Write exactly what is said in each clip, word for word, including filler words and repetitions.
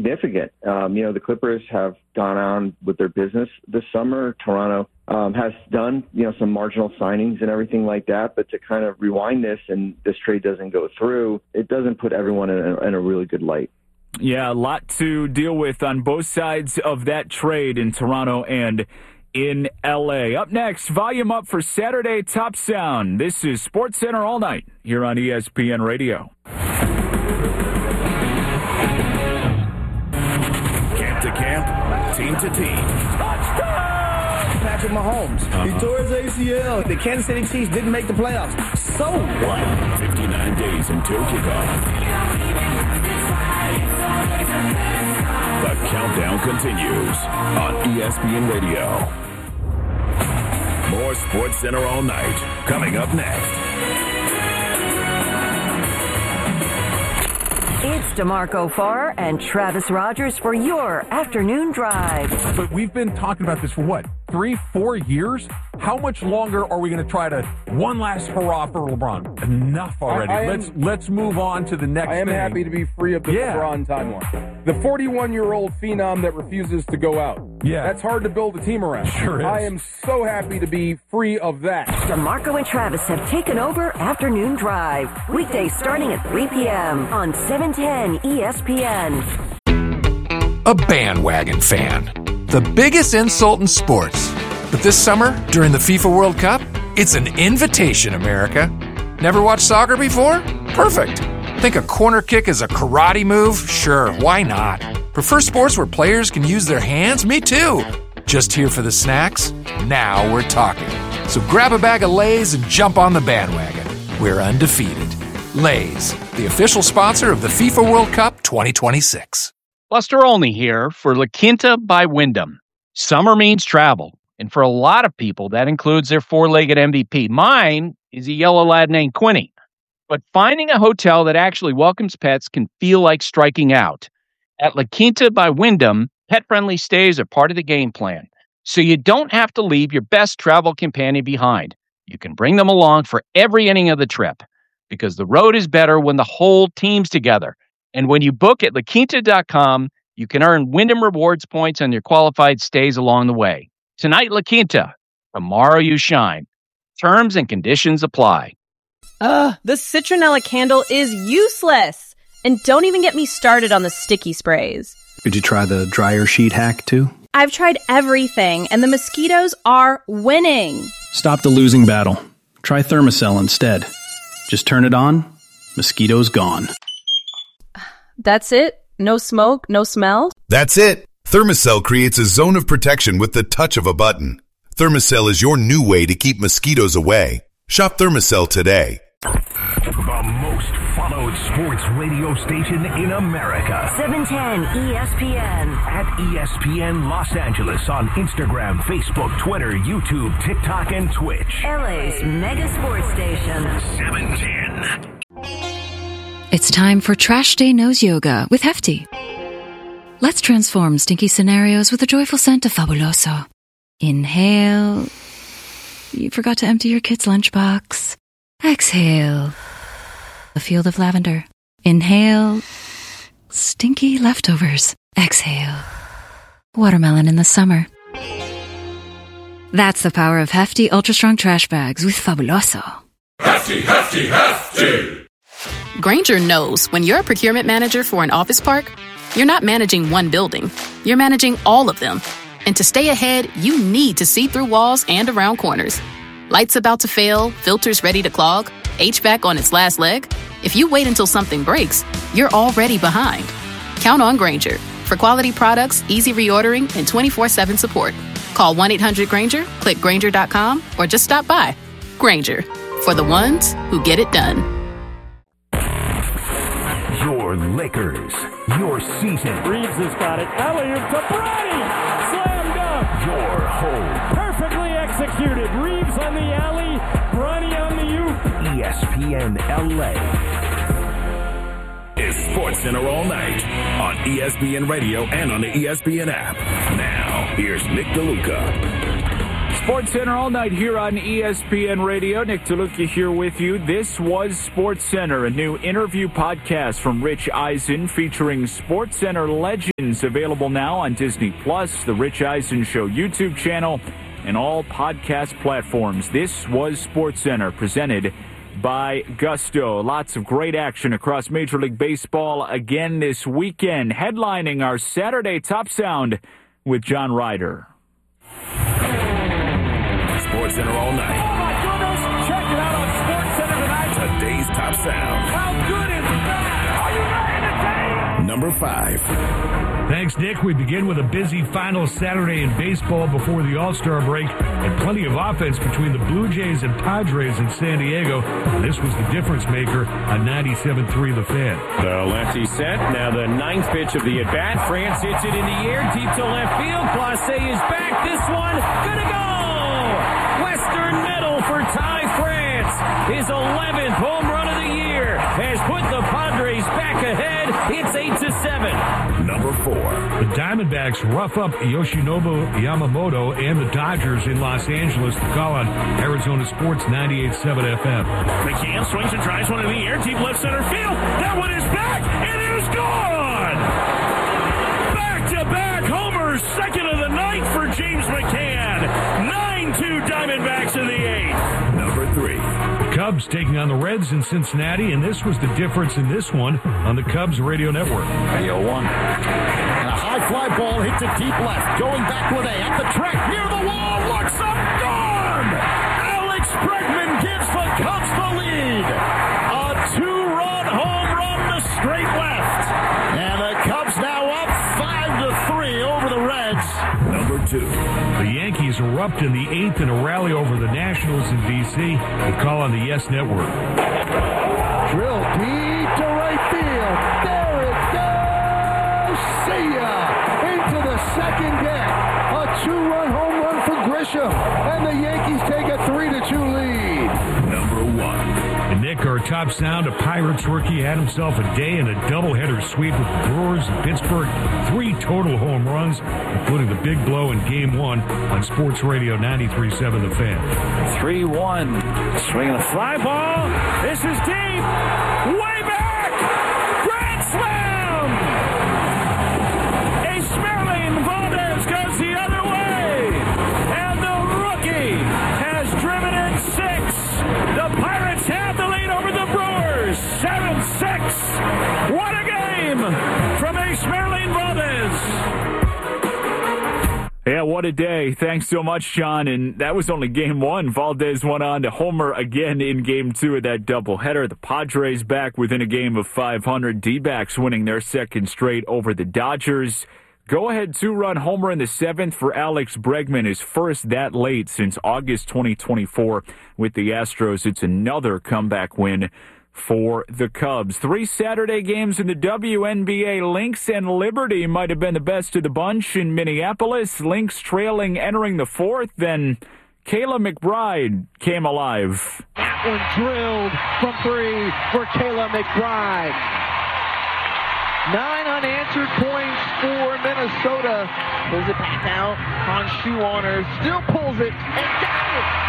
significant. Um, you know, the Clippers have gone on with their business this summer. Toronto um, has done, you know, some marginal signings and everything like that. But to kind of rewind this and this trade doesn't go through, it doesn't put everyone in a, in a really good light. Yeah, a lot to deal with on both sides of that trade in Toronto and in L A. Up next, volume up for Saturday Top Sound. This is Sports Center All Night here on E S P N Radio. Camp to camp, team to team. Touchdown! Patrick Mahomes. Uh-huh. He tore his A C L. The Kansas City Chiefs didn't make the playoffs. So what? fifty-nine days until kickoff. The countdown continues on E S P N Radio. More Sports Center All Night coming up next. It's DeMarco Farr and Travis Rogers for your afternoon drive. But we've been talking about this for what, three, four years? How much longer are we going to try to one last hurrah for LeBron? Enough already. I, I let's am, let's move on to the next I am thing. happy to be free of the yeah. LeBron timeline. The forty-one-year-old phenom that refuses to go out. Yeah. That's hard to build a team around. Sure is. I am so happy to be free of that. DeMarco and Travis have taken over Afternoon Drive. Weekdays starting at three p.m. on seven ten E S P N. A bandwagon fan. The biggest insult in sports. But this summer, during the FIFA World Cup, it's an invitation, America. Never watched soccer before? Perfect. Think a corner kick is a karate move? Sure, why not? Prefer sports where players can use their hands? Me too. Just here for the snacks? Now we're talking. So grab a bag of Lay's and jump on the bandwagon. We're undefeated. Lay's, the official sponsor of the FIFA World Cup twenty twenty-six. Buster Olney here for La Quinta by Wyndham. Summer means travel. And for a lot of people, that includes their four-legged M V P. Mine is a yellow lad named Quinny. But finding a hotel that actually welcomes pets can feel like striking out. At La Quinta by Wyndham, pet-friendly stays are part of the game plan. So you don't have to leave your best travel companion behind. You can bring them along for every inning of the trip. Because the road is better when the whole team's together. And when you book at la quinta dot com, you can earn Wyndham Rewards points on your qualified stays along the way. Tonight, La Quinta. Tomorrow, you shine. Terms and conditions apply. Ugh, the citronella candle is useless. And don't even get me started on the sticky sprays. Did you try the dryer sheet hack, too? I've tried everything, and the mosquitoes are winning. Stop the losing battle. Try Thermacell instead. Just turn it on, mosquitoes gone. That's it? No smoke, no smell? That's it. Thermacell creates a zone of protection with the touch of a button. Thermacell is your new way to keep mosquitoes away. Shop Thermacell today. The most followed sports radio station in America. seven ten E S P N. At E S P N Los Angeles on Instagram, Facebook, Twitter, YouTube, TikTok, and Twitch. L A's mega sports station. seven ten. It's time for Trash Day Nose Yoga with Hefty. Let's transform stinky scenarios with the joyful scent of Fabuloso. Inhale. You forgot to empty your kid's lunchbox. Exhale. A field of lavender. Inhale. Stinky leftovers. Exhale. Watermelon in the summer. That's the power of Hefty Ultra Strong Trash Bags with Fabuloso. Hefty, Hefty, Hefty! Grainger knows when you're a procurement manager for an office park, you're not managing one building. You're managing all of them. And to stay ahead, you need to see through walls and around corners. Lights about to fail, filters ready to clog, H V A C on its last leg. If you wait until something breaks, you're already behind. Count on Grainger for quality products, easy reordering, and twenty-four seven support. Call one eight hundred Grainger, click Grainger dot com, or just stop by. Grainger, for the ones who get it done. Your Lakers, your season. Reeves has got it. Alley-oop to Bronny! Slam dunk! Your home. Perfectly executed. Reeves on the alley, Bronny on the oop. E S P N L A. It's Sports Center all night on E S P N Radio and on the E S P N app. Now, here's Nick DeLuca. SportsCenter all night here on E S P N Radio. Nick DeLuca here with you. This was SportsCenter, a new interview podcast from Rich Eisen featuring SportsCenter legends, available now on Disney Plus, the Rich Eisen Show YouTube channel, and all podcast platforms. This was SportsCenter, presented by Gusto. Lots of great action across Major League Baseball again this weekend. Headlining our Saturday Top Sound with John Ryder. SportsCenter all night. Oh my goodness! Check it out on SportsCenter tonight. Today's Top Sound. How good is that? Are you ready to take? Number five. Thanks, Nick. We begin with a busy final Saturday in baseball before the All-Star break, and plenty of offense between the Blue Jays and Padres in San Diego. This was the difference maker on ninety-seven point three The Fan. The lefty set. Now the ninth pitch of the at-bat. France hits it in the air, deep to left field. Clase is back. This one, gonna go! Western medal for Ty France. His eleventh home run of the year has put the Padres back ahead. It's eight to seven. Number four. The Diamondbacks rough up Yoshinobu Yamamoto and the Dodgers in Los Angeles. The call on Arizona Sports ninety-eight point seven F M. McCann swings and drives one in the air, deep left center field. That one is back. It is gone. Back-to-back homers, second of the night for James McCann. nine two Diamondbacks in the eighth. Number three. The Cubs taking on the Reds in Cincinnati, and this was the difference in this one on the Cubs radio network. Hey, oh one. And a high fly ball hit to deep left. Going back with a at the track near the wall. Looks up, gone! Alex Bregman gives the Cubs the lead. A two-run home run to straight left. And the Cubs now up five to three over the Reds. Number two. The Yankees erupt in the eighth in a rally over the Nationals in D C. The call on the Yes Network. Drill deep to right field. There it goes. See ya. Into the second deck. A two-run home run for Grisham. And the Yankees take a three to two lead. Number one. And Nick, our top sound, a Pirates rookie, had himself a day in a doubleheader sweep with the Brewers and Pittsburgh. Three total home runs, including the big blow in Game one on Sports Radio ninety-three point seven The Fan. three one. Swinging a fly ball. This is deep. Way back. Grand slam. A Smerling Valdez goes the other way. And the rookie has driven in six. The Pirates have the lead over the Brewers. seven six. What a game from A Smerling Valdez. Yeah, what a day. Thanks so much, John. And that was only game one. Valdez went on to homer again in game two of that doubleheader. The Padres back within a game of five hundred. D-backs winning their second straight over the Dodgers. Go-ahead two-run homer in the seventh for Alex Bregman, his first that late since August twenty twenty-four with the Astros. It's another comeback win for the Cubs. Three Saturday games in the W N B A. Lynx and Liberty might have been the best of the bunch in Minneapolis. Lynx trailing entering the fourth, then Kayla McBride came alive. That one drilled from three for Kayla McBride. Nine unanswered points for Minnesota. Pulls it back out on shoe on her. Still pulls it and got it.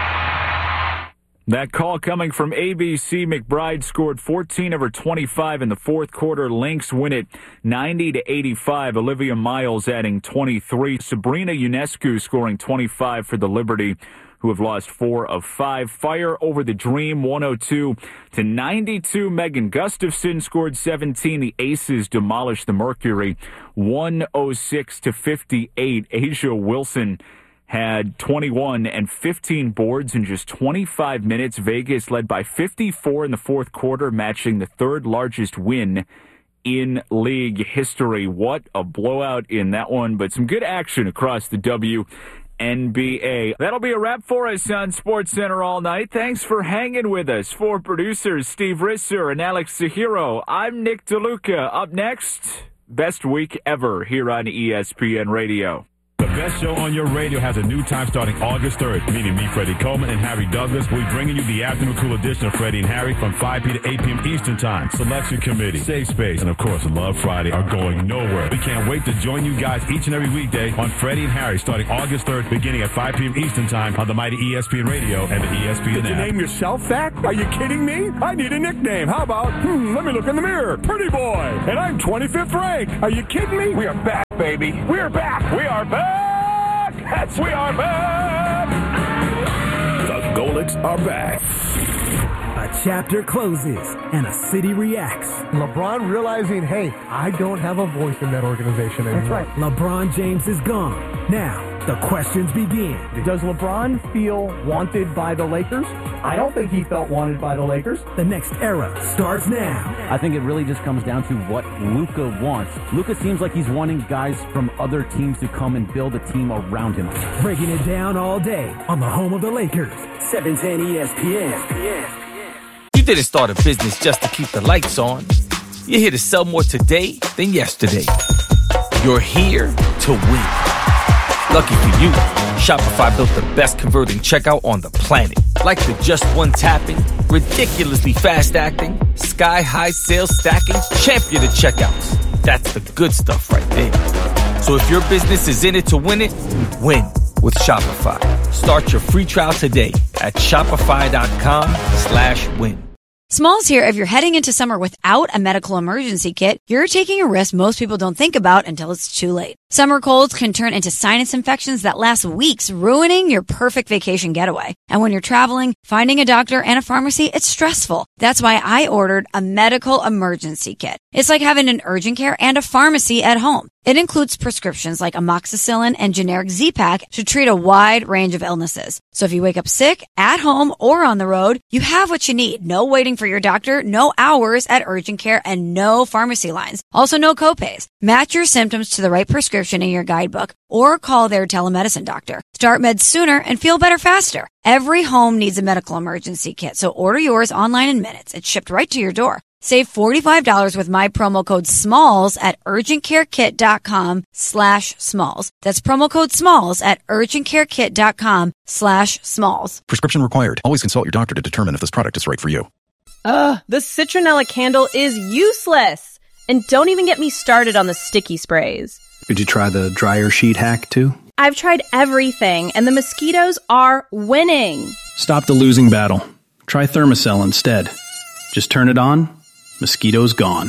That call coming from A B C. McBride scored fourteen of her twenty-five in the fourth quarter. Lynx win it ninety to eighty-five. Olivia Miles adding twenty-three. Sabrina Ionescu scoring twenty-five for the Liberty, who have lost four of five. Fire over the Dream, one oh two to ninety-two. Megan Gustafson scored seventeen. The Aces demolished the Mercury, one oh six to fifty-eight. Asia Wilson had twenty-one and fifteen boards in just twenty-five minutes. Vegas led by fifty-four in the fourth quarter, matching the third largest win in league history. What a blowout in that one, but some good action across the W N B A. That'll be a wrap for us on SportsCenter all night. Thanks for hanging with us. For producers Steve Risser and Alex Zahiro, I'm Nick DeLuca. Up next, best week ever here on E S P N Radio. The best show on your radio has a new time starting August third, meaning me, Freddie Coleman, and Harry Douglas. We'll be bringing you the afternoon cool edition of Freddie and Harry from five p.m. to eight p.m. Eastern Time. Selection Committee, Safe Space, and of course, Love Friday are going nowhere. We can't wait to join you guys each and every weekday on Freddie and Harry starting August third, beginning at five p.m. Eastern Time on the mighty E S P N Radio and the E S P N Did you app. name yourself that? Are you kidding me? I need a nickname. How about, hmm, let me look in the mirror. Pretty boy. And I'm twenty-fifth ranked. Are you kidding me? We are back, baby. We're back. We are back. That's we are back. The Golics are back. A chapter closes and a city reacts. LeBron realizing, hey, I don't have a voice in that organization anymore. That's right. LeBron James is gone. Now, the questions begin. Does LeBron feel wanted by the Lakers? I don't think he felt wanted by the Lakers. The next era starts now. I think it really just comes down to what Luka wants. Luka seems like he's wanting guys from other teams to come and build a team around him. Breaking it down all day on the home of the Lakers, seven ten E S P N. You didn't start a business just to keep the lights on. You're here to sell more today than yesterday. You're here to win. Lucky for you, Shopify built the best converting checkout on the planet. Like the just one tapping, ridiculously fast acting, sky-high sales stacking, champion of checkouts. That's the good stuff right there. So if your business is in it to win it, win with Shopify. Start your free trial today at shopify.com slash win. Smalls here. If you're heading into summer without a medical emergency kit, you're taking a risk most people don't think about until it's too late. Summer colds can turn into sinus infections that last weeks, ruining your perfect vacation getaway. And when you're traveling, finding a doctor and a pharmacy, it's stressful. That's why I ordered a medical emergency kit. It's like having an urgent care and a pharmacy at home. It includes prescriptions like amoxicillin and generic Z-Pak to treat a wide range of illnesses. So if you wake up sick, at home, or on the road, you have what you need. No waiting for your doctor, no hours at urgent care, and no pharmacy lines. Also no copays. Match your symptoms to the right prescription in your guidebook or call their telemedicine doctor. Start meds sooner and feel better faster. Every home needs a medical emergency kit, so order yours online in minutes. It's shipped right to your door. Save forty-five dollars with my promo code SMALLS at urgentcarekit.com slash smalls. That's promo code SMALLS at urgentcarekit.com slash smalls. Prescription required. Always consult your doctor to determine if this product is right for you. Ugh, the citronella candle is useless. And don't even get me started on the sticky sprays. Did you try the dryer sheet hack too? I've tried everything, and the mosquitoes are winning. Stop the losing battle. Try Thermacell instead. Just turn it on. Mosquitoes gone.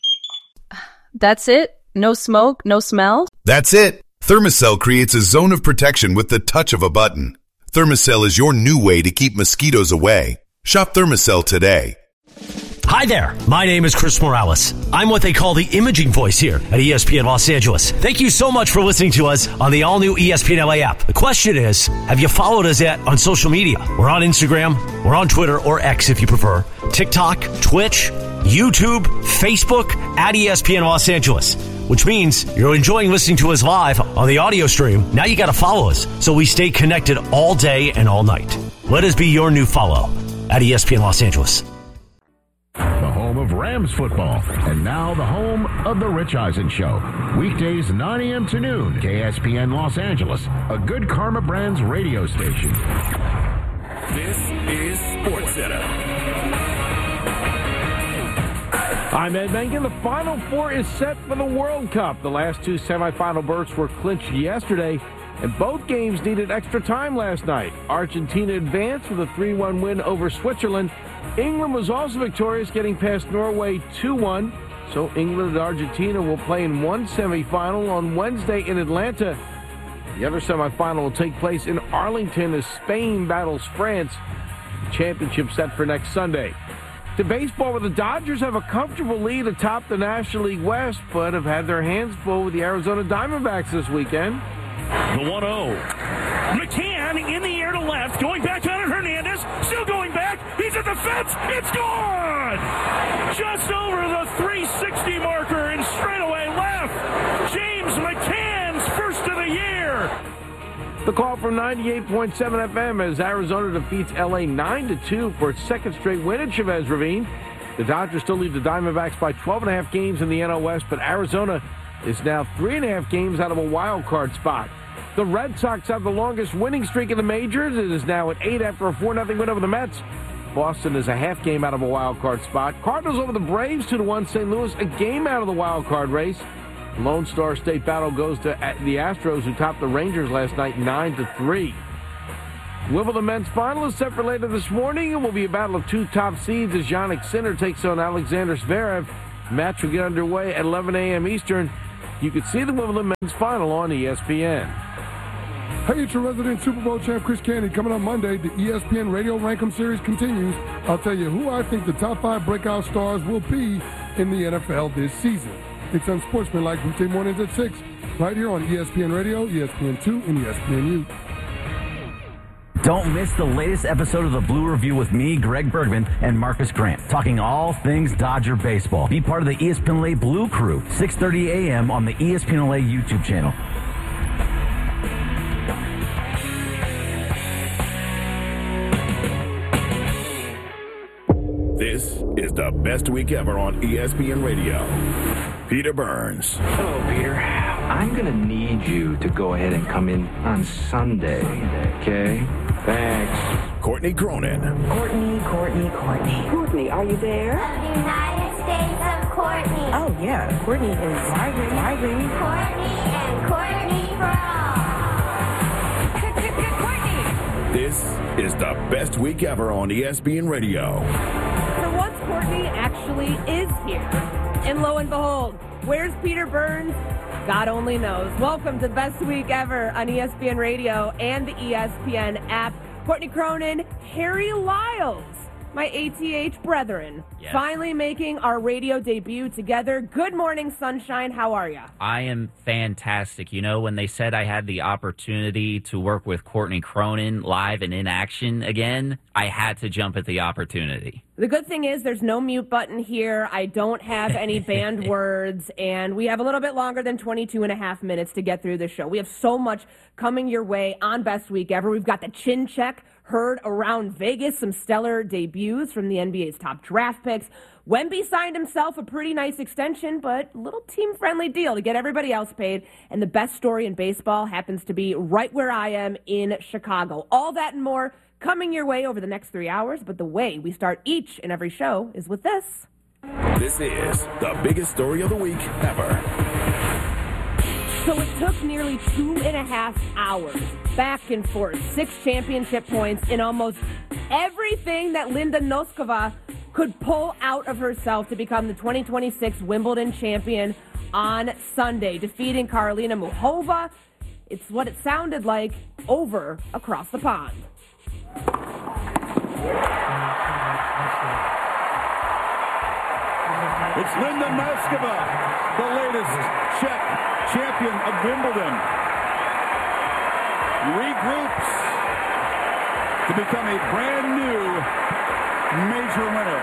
That's it? No smoke, no smell? That's it. Thermacell creates a zone of protection with the touch of a button. Thermacell is your new way to keep mosquitoes away. Shop Thermacell today. Hi there, my name is Chris Morales. I'm what they call the imaging voice here at E S P N Los Angeles. Thank you so much for listening to us on the all-new E S P N L A app. The question is, have you followed us yet on social media? We're on Instagram, we're on Twitter, or X if you prefer, TikTok, Twitch, YouTube, Facebook, at E S P N Los Angeles. Which means you're enjoying listening to us live on the audio stream. Now you gotta follow us so we stay connected all day and all night. Let us be your new follow at E S P N Los Angeles. The home of Rams football, and now the home of the Rich Eisen Show. Weekdays nine a.m. to noon, K S P N Los Angeles, a Good Karma Brands radio station. This is SportsCenter. I'm Ed Menken. The Final Four is set for the World Cup. The last two semifinal berths were clinched yesterday, and both games needed extra time last night. Argentina advanced with a three one win over Switzerland. England was also victorious, getting past Norway two one. So England and Argentina will play in one semifinal on Wednesday in Atlanta. The other semifinal will take place in Arlington as Spain battles France. The championship set for next Sunday. To baseball, where the Dodgers have a comfortable lead atop the National League West, but have had their hands full with the Arizona Diamondbacks this weekend. The one oh. McCann in the air to left, going back down at Hernandez, still going back, he's at the fence, it's gone! Just over the three sixty marker and straightaway left, James McCann's first of the year! The call from ninety-eight point seven F M as Arizona defeats L A nine to two for its second straight win at Chavez Ravine. The Dodgers still lead the Diamondbacks by twelve and a half games in the N L West, but Arizona is now three and a half games out of a wild card spot. The Red Sox have the longest winning streak in the majors. It is now at eight after a four nothing win over the Mets. Boston is a half game out of a wild card spot. Cardinals over the Braves two to one. Saint Louis a game out of the wild card race. Lone Star State battle goes to the Astros, who topped the Rangers last night nine to three. Wimbledon men's final is set for later this morning. It will be a battle of two top seeds as Jannik Sinner takes on Alexander Zverev. Match will get underway at eleven a.m. Eastern. You can see the Wimbledon men's final on E S P N. Hey, it's your resident Super Bowl champ, Chris Candy. Coming on Monday, the E S P N Radio Rankem Series continues. I'll tell you who I think the top five breakout stars will be in the N F L this season. It's Unsportsmanlike weekday mornings at six, right here on E S P N Radio, E S P N two, and E S P N U. Don't miss the latest episode of the Blue Review with me, Greg Bergman, and Marcus Grant, talking all things Dodger baseball. Be part of the E S P N L A Blue Crew, six thirty a.m. on the E S P N L A YouTube channel. This is the best week ever on E S P N Radio. Peter Burns. Hello, Peter. I'm going to need you to go ahead and come in on Sunday, okay? Thanks. Courtney Cronin. Courtney, Courtney, Courtney. Courtney, are you there? The United States of Courtney. Oh, yeah. Courtney is migrating, migrating. Courtney and Courtney for all. Courtney! This is the best week ever on E S P N Radio. So once Courtney actually is here, and lo and behold, where's Peter Burns? God only knows. Welcome to the best week ever on E S P N Radio and the E S P N app. Courtney Cronin, Harry Lyles, my A T H brethren, yes. Finally making our radio debut together. Good morning, sunshine. How are you? I am fantastic. You know, when they said I had the opportunity to work with Courtney Cronin live and in action again, I had to jump at the opportunity. The good thing is there's no mute button here. I don't have any banned words, and we have a little bit longer than twenty-two and a half minutes to get through the show. We have so much coming your way on Best Week Ever. We've got the chin check heard around Vegas, some stellar debuts from the N B A's top draft picks. Wemby signed himself a pretty nice extension, but a little team-friendly deal to get everybody else paid. And the best story in baseball happens to be right where I am in Chicago. All that and more coming your way over the next three hours, but the way we start each and every show is with this. This is the biggest story of the week ever. So it took nearly two and a half hours, back and forth, six championship points in almost everything that Linda Noskova could pull out of herself to become the twenty twenty-six Wimbledon champion on Sunday, defeating Karolina Muchova. It's what it sounded like over across the pond. It's Linda Noskova, the latest Czech champion of Wimbledon. Regroups to become a brand new major winner.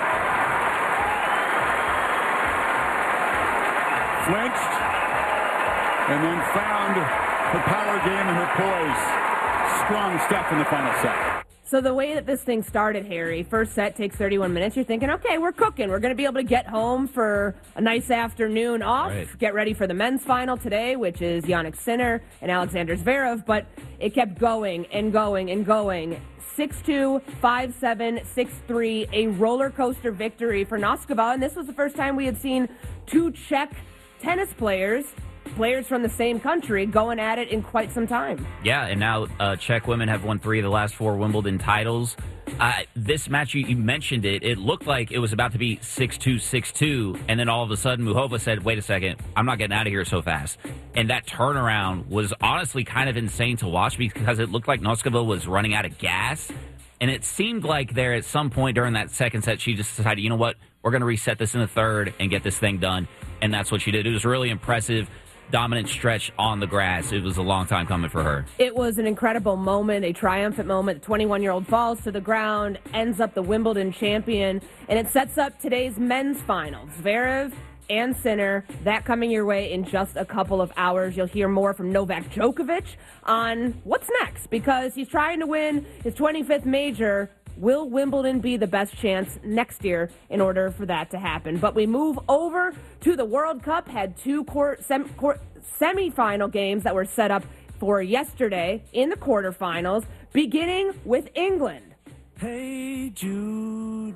Flinched and then found her power game and her poise. Strong stuff in the final set. So the way that this thing started, Harry, first set takes thirty-one minutes. You're thinking, okay, we're cooking. We're going to be able to get home for a nice afternoon off, right. Get ready for the men's final today, which is Jannik Sinner and Alexander Zverev. But it kept going and going and going. six two, five seven, six three, a roller coaster victory for Noskova. And this was the first time we had seen two Czech tennis players Players from the same country going at it in quite some time. Yeah, and now uh, Czech women have won three of the last four Wimbledon titles. Uh, this match, you, you mentioned it, it looked like it was about to be six two, six two, and then all of a sudden Muchova said, wait a second, I'm not getting out of here so fast. And that turnaround was honestly kind of insane to watch because it looked like Noskova was running out of gas. And it seemed like there at some point during that second set, she just decided, you know what, we're going to reset this in the third and get this thing done. And that's what she did. It was really impressive. Dominant stretch on the grass. It was a long time coming for her. It was an incredible moment, a triumphant moment. The twenty-one-year-old falls to the ground, ends up the Wimbledon champion, and it sets up today's men's final. Zverev and Sinner, that coming your way in just a couple of hours. You'll hear more from Novak Djokovic on what's next, because he's trying to win his twenty-fifth major. Will Wimbledon be the best chance next year in order for that to happen? But we move over to the World Cup, had two court, sem- court, semifinal games that were set up for yesterday in the quarterfinals, beginning with England. Hey, Jude,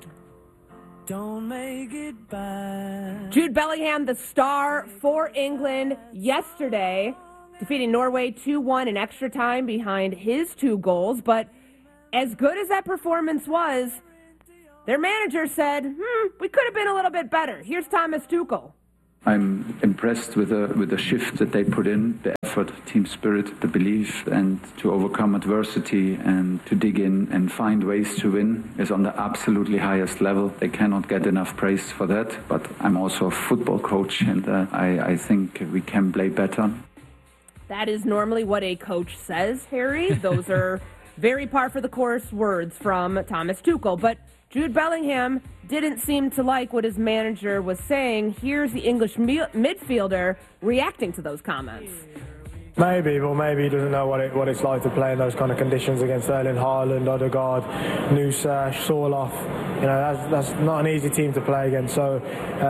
don't make it bad. Jude Bellingham, the star for England yesterday, defeating Norway two one in extra time behind his two goals. But as good as that performance was, their manager said, hmm, we could have been a little bit better. Here's Thomas Tuchel. I'm impressed with the with the shift that they put in, the effort, team spirit, the belief, and to overcome adversity and to dig in and find ways to win is on the absolutely highest level. They cannot get enough praise for that, but I'm also a football coach, and uh, I, I think we can play better. That is normally what a coach says, Harry. Those are very par for the course words from Thomas Tuchel, but Jude Bellingham didn't seem to like what his manager was saying. Here's the English me- midfielder reacting to those comments. Maybe, but maybe he doesn't know what it, what it's like to play in those kind of conditions against Erling Haaland, Odegaard, Nusa, Sorloth. You know, that's, that's not an easy team to play against. So,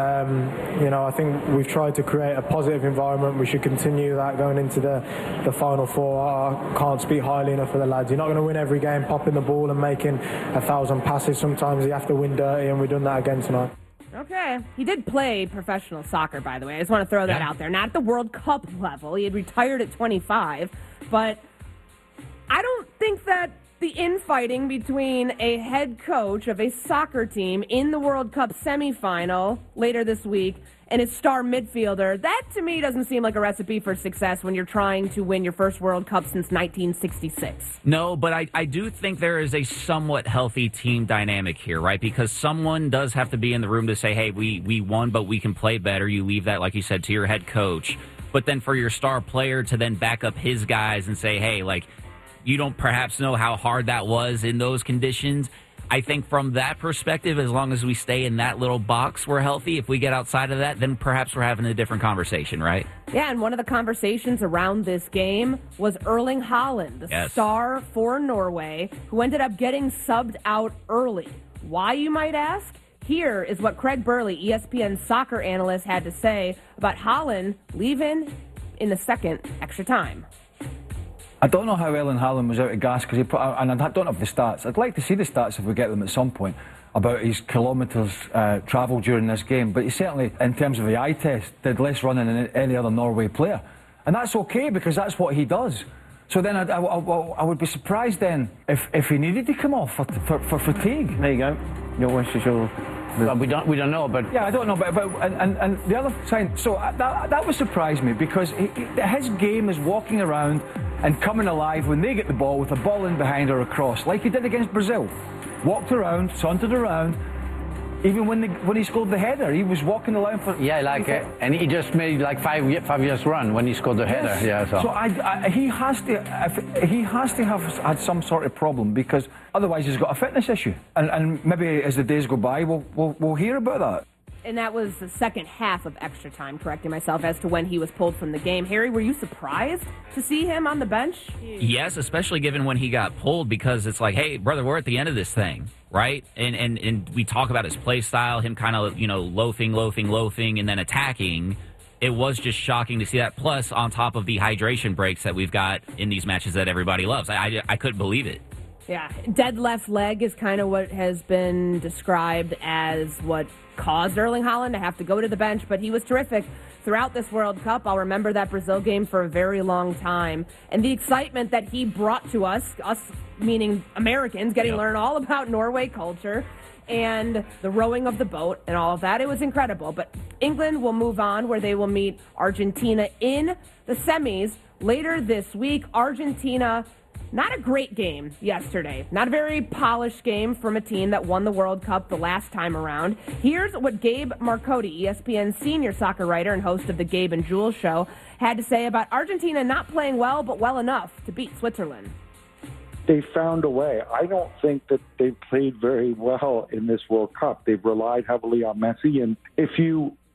um, you know, I think we've tried to create a positive environment. We should continue that going into the, the Final Four. I can't speak highly enough for the lads. You're not going to win every game popping the ball and making a thousand passes. Sometimes you have to win dirty, and we've done that again tonight. Okay. He did play professional soccer, by the way. I just want to throw that yeah. out there. Not at the World Cup level. He had retired at twenty-five. But I don't think that the infighting between a head coach of a soccer team in the World Cup semifinal later this week and his star midfielder, that to me doesn't seem like a recipe for success when you're trying to win your first World Cup since nineteen sixty-six. No, but I, I do think there is a somewhat healthy team dynamic here, right? Because someone does have to be in the room to say, hey, we, we won, but we can play better. You leave that, like you said, to your head coach. But then for your star player to then back up his guys and say, hey, like, you don't perhaps know how hard that was in those conditions. I think from that perspective, as long as we stay in that little box, we're healthy. If we get outside of that, then perhaps we're having a different conversation, right? Yeah, and one of the conversations around this game was Erling Haaland, the yes. star for Norway, who ended up getting subbed out early. Why, you might ask? Here is what Craig Burley, E S P N soccer analyst, had to say about Haaland leaving in the second extra time. I don't know how Erling Haaland was out of gas, because he put, and I don't have the stats. I'd like to see the stats if we get them at some point about his kilometres uh, travelled during this game. But he certainly, in terms of the eye test, did less running than any other Norway player, and that's okay because that's what he does. So then I, I, I, I would be surprised then if, if he needed to come off for, for, for fatigue. There you go. Your wish is your. Well, we don't we don't know, but yeah, I don't know, but, but and, and, and the other sign. So that that would surprise me because he, his game is walking around and coming alive when they get the ball with a ball in behind or across, like he did against Brazil. Walked around, sauntered around. Even when the, when he scored the header, he was walking the line for yeah, like uh, and he just made like five five years run when he scored the yes. header. Yeah, so, so I, I, he has to if, he has to have had some sort of problem because otherwise he's got a fitness issue. And, and maybe as the days go by, we'll, we'll we'll hear about that. And that was the second half of extra time, correcting myself, as to when he was pulled from the game. Harry, were you surprised to see him on the bench? Yes, especially given when he got pulled, because it's like, hey, brother, we're at the end of this thing, right? And and, and we talk about his play style, him kind of, you know, loafing, loafing, loafing, and then attacking. It was just shocking to see that, plus on top of the hydration breaks that we've got in these matches that everybody loves. I, I, I couldn't believe it. Yeah, dead left leg is kind of what has been described as what caused Erling Haaland to have to go to the bench, but he was terrific throughout this World Cup. I'll remember that Brazil game for a very long time. And the excitement that he brought to us, us meaning Americans, getting yep. to learn all about Norway culture and the rowing of the boat and all of that, it was incredible. But England will move on, where they will meet Argentina in the semis later this week. Argentina, not a great game yesterday. Not a very polished game from a team that won the World Cup the last time around. Here's what Gabe Marcotti, E S P N senior soccer writer and host of the Gabe and Jules show, had to say about Argentina not playing well, but well enough to beat Switzerland. They found a way. I don't think that they've played very well in this World Cup. They've relied heavily on Messi, and if you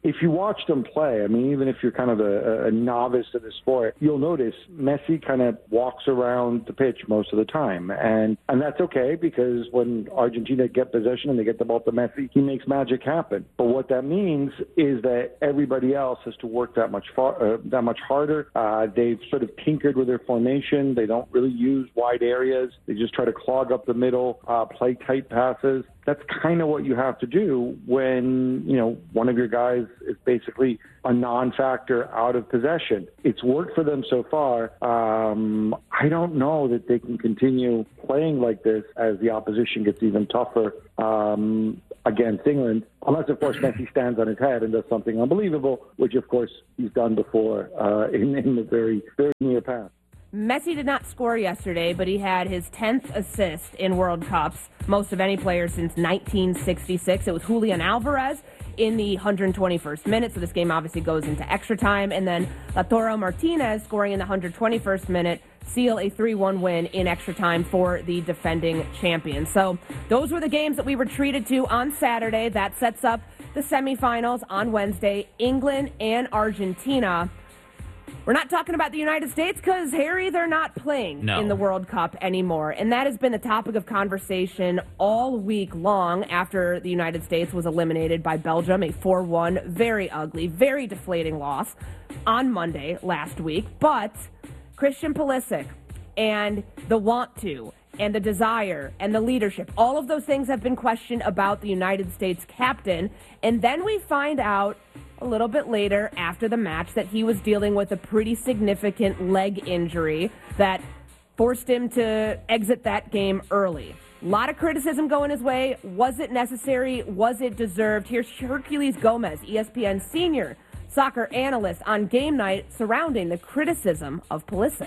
if you watch them play, I mean, even if you're kind of a, a novice to the sport, you'll notice Messi kind of walks around the pitch most of the time. And, and that's okay, because when Argentina get possession and they get the ball to Messi, he makes magic happen. But what that means is that everybody else has to work that much far, uh, that much harder. Uh, they've sort of tinkered with their formation. They don't really use wide areas. They just try to clog up the middle, uh, play tight passes. That's kind of what you have to do when, you know, one of your guys is basically a non-factor out of possession. It's worked for them so far. Um, I don't know that they can continue playing like this as the opposition gets even tougher um, against England, unless, of course, Messi stands on his head and does something unbelievable, which, of course, he's done before uh, in, in the very, very near past. Messi did not score yesterday, but he had his tenth assist in World Cups, most of any player since nineteen sixty-six. It was Julian Alvarez in the one hundred twenty-first minute, so this game obviously goes into extra time. And then Lautaro Martinez scoring in the one hundred twenty-first minute, seal a three one win in extra time for the defending champions. So those were the games that we were treated to on Saturday. That sets up the semifinals on Wednesday, England and Argentina. We're not talking about the United States because, Harry, they're not playing no. in the World Cup anymore. And that has been the topic of conversation all week long after the United States was eliminated by Belgium, a four one, very ugly, very deflating loss on Monday last week. But Christian Pulisic and the want to and the desire and the leadership, all of those things have been questioned about the United States captain. And then we find out a little bit later after the match that he was dealing with a pretty significant leg injury that forced him to exit that game early. A lot of criticism going his way. Was it necessary? Was it deserved? Here's Herculez Gomez, E S P N senior soccer analyst, on game night surrounding the criticism of Pulisic.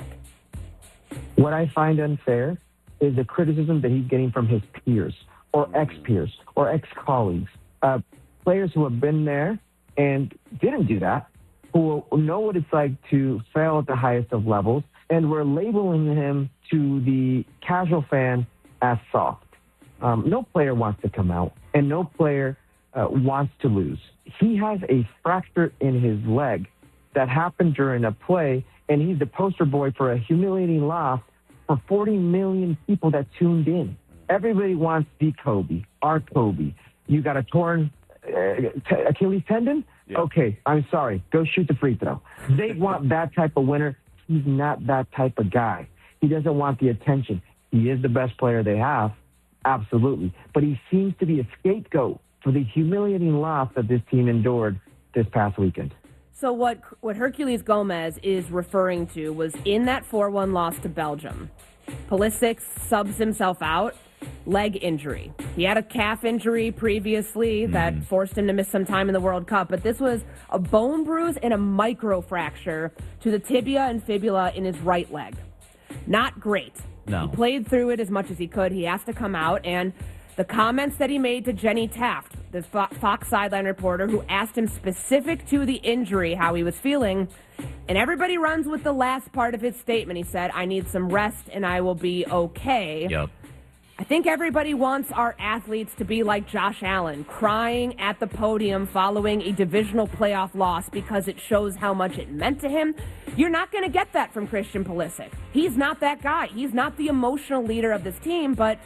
What I find unfair is the criticism that he's getting from his peers or ex-peers or ex-colleagues, uh, players who have been there and didn't do that, who know what it's like to fail at the highest of levels, and we're labeling him to the casual fan as soft. Um, no player wants to come out, and no player uh, wants to lose. He has a fracture in his leg that happened during a play, and he's the poster boy for a humiliating loss for forty million people that tuned in. Everybody wants the Kobe, our Kobe. You got a torn Uh, t- Achilles tendon? Yeah. Okay, I'm sorry. Go shoot the free throw. They want that type of winner. He's not that type of guy. He doesn't want the attention. He is the best player they have, absolutely. But he seems to be a scapegoat for the humiliating loss that this team endured this past weekend. So what what Herculez Gomez is referring to was in that four one loss to Belgium, Pulisic subs himself out. Leg injury. He had a calf injury previously that mm. forced him to miss some time in the World Cup, but this was a bone bruise and a microfracture to the tibia and fibula in his right leg. Not great. No. He played through it as much as he could. He has to come out, and the comments that he made to Jenny Taft, the Fox sideline reporter, who asked him specific to the injury how he was feeling, and everybody runs with the last part of his statement. He said, I need some rest and I will be okay. Yep. I think everybody wants our athletes to be like Josh Allen, crying at the podium following a divisional playoff loss because it shows how much it meant to him. You're not going to get that from Christian Pulisic. He's not that guy. He's not the emotional leader of this team, but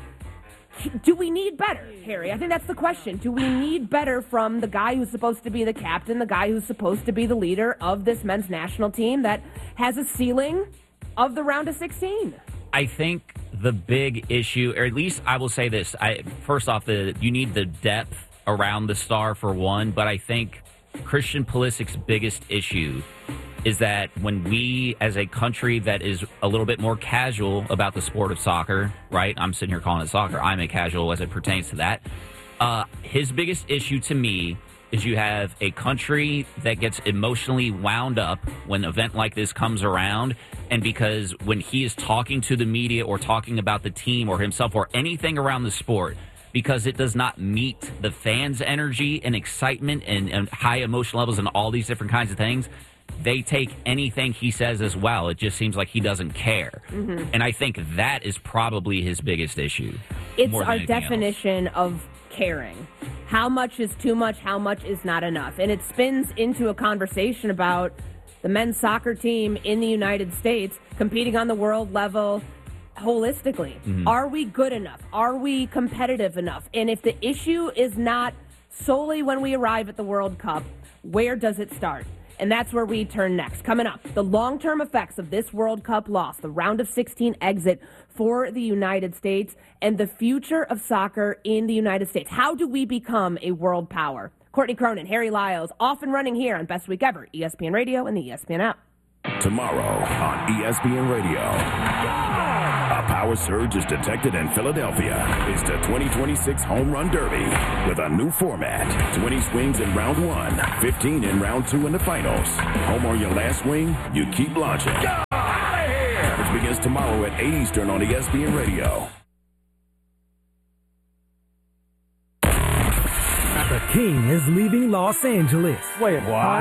do we need better, Harry? I think that's the question. Do we need better from the guy who's supposed to be the captain, the guy who's supposed to be the leader of this men's national team that has a ceiling of the round of sixteen? I think the big issue, or at least I will say this, I, first off, the you need the depth around the star for one, but I think Christian Pulisic's biggest issue is that when we, as a country that is a little bit more casual about the sport of soccer, right? I'm sitting here calling it soccer. I'm a casual as it pertains to that. Uh, his biggest issue to me is you have a country that gets emotionally wound up when an event like this comes around, and because when he is talking to the media or talking about the team or himself or anything around the sport, because it does not meet the fans' energy and excitement and, and high emotional levels and all these different kinds of things, they take anything he says as well. It just seems like he doesn't care. Mm-hmm. And I think that is probably his biggest issue. It's more than our anything definition else. of caring. How much is too much? How much is not enough? And it spins into a conversation about the men's soccer team in the United States competing on the world level holistically. Mm-hmm. Are we good enough? Are we competitive enough? And if the issue is not solely when we arrive at the World Cup, where does it start? And that's where we turn next. Coming up, the long-term effects of this World Cup loss, the round of sixteen exit for the United States, and the future of soccer in the United States. How do we become a world power? Courtney Cronin, Harry Lyles, off and running here on Best Week Ever, E S P N Radio and the E S P N app. Tomorrow on E S P N Radio. A power surge is detected in Philadelphia. It's the twenty twenty-six Home Run Derby with a new format. twenty swings in round one, fifteen in round two in the finals. Home on your last swing, you keep launching. Coverage begins tomorrow at eight Eastern on E S P N Radio. The King is leaving Los Angeles. Wait,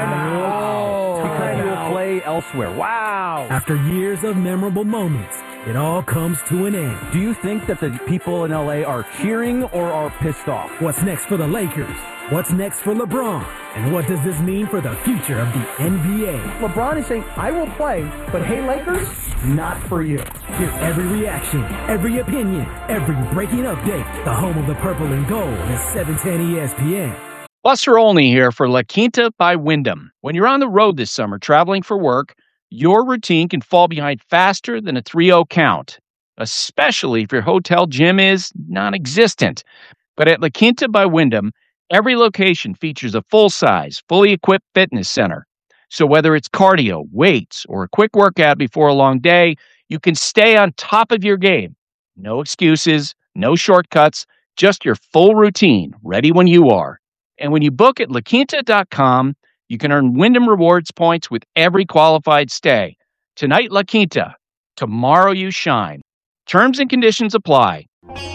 wow. Because he will play elsewhere. Wow. After years of memorable moments, it all comes to an end. Do you think that the people in L A are cheering or are pissed off? What's next for the Lakers? What's next for LeBron? And what does this mean for the future of the N B A? LeBron is saying, I will play, but hey, Lakers, not for you. Hear every reaction, every opinion, every breaking update. The home of the purple and gold is seven ten E S P N. Buster Olney here for La Quinta by Wyndham. When you're on the road this summer traveling for work, your routine can fall behind faster than a three oh count, especially if your hotel gym is non-existent. But at La Quinta by Wyndham, every location features a full-size, fully equipped fitness center. So whether it's cardio, weights, or a quick workout before a long day, you can stay on top of your game. No excuses, no shortcuts, just your full routine, ready when you are. And when you book at La Quinta dot com, you can earn Wyndham Rewards points with every qualified stay. Tonight, La Quinta. Tomorrow, you shine. Terms and conditions apply.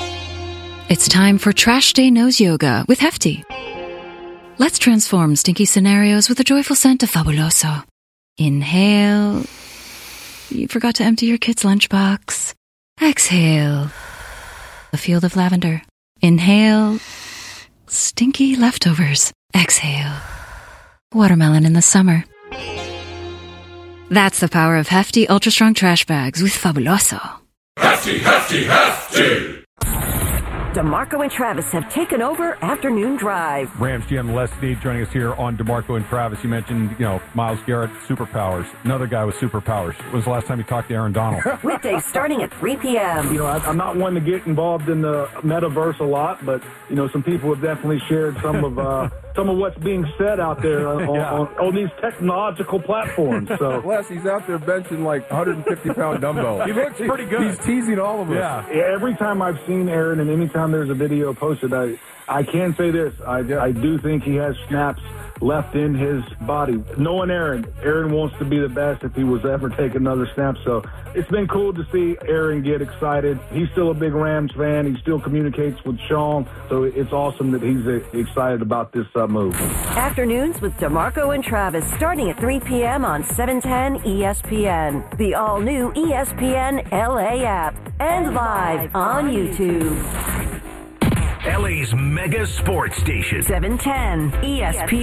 It's time for Trash Day Nose Yoga with Hefty. Let's transform stinky scenarios with a joyful scent of Fabuloso. Inhale. You forgot to empty your kid's lunchbox. Exhale. A field of lavender. Inhale. Stinky leftovers. Exhale. Watermelon in the summer. That's the power of Hefty Ultra Strong Trash Bags with Fabuloso. Hefty, hefty, hefty! DeMarco and Travis have taken over Afternoon Drive. Rams G M Les Snead joining us here on DeMarco and Travis. You mentioned, you know, Myles Garrett, superpowers. Another guy with superpowers. When was the last time you talked to Aaron Donald? Weekdays starting at three p.m. You know, I, I'm not one to get involved in the metaverse a lot, but, you know, some people have definitely shared some of uh, some of what's being said out there on, Yeah. on, on these technological platforms. So, Les, he's out there benching like one hundred fifty pound dumbbells. He looks pretty good. He's teasing all of us. Yeah. Every time I've seen Aaron and anytime there's a video posted, I, I can say this. I, I do think he has snaps left in his body. Knowing Aaron, Aaron wants to be the best if he was to ever take another snap. So it's been cool to see Aaron get excited. He's still a big Rams fan. He still communicates with Sean. So it's awesome that he's uh, excited about this uh, move. Afternoons with DeMarco and Travis starting at three p.m. on seven ten E S P N. The all-new E S P N L A app. And live on YouTube. L A's mega sports station. seven ten E S P N.